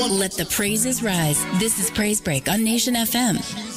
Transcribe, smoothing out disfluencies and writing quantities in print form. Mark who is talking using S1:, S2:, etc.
S1: Let the praises rise. This is Praise Break on Nation FM.